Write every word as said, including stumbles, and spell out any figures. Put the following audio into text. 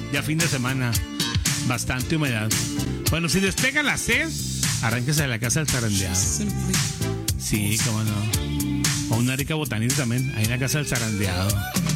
ya fin de semana. Bastante humedad. Bueno, si les pega la sed, arránquese de la casa del zarandeado. Sí, cómo no. O una rica botanita también, ahí en la casa del zarandeado.